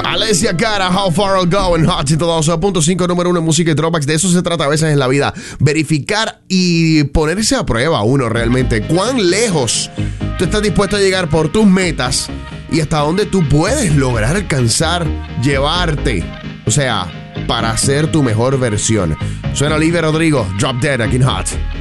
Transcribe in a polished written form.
Alessia Cara, How Far I'll Go en Hot 102.5, número 1 en música y dropbacks. De eso se trata a veces en la vida. Verificar y ponerse a prueba uno realmente. ¿Cuán lejos tú estás dispuesto a llegar por tus metas y hasta dónde tú puedes lograr alcanzar, llevarte? O sea, para ser tu mejor versión. Suena Olivia Rodrigo, Drop Dead aquí en Hot.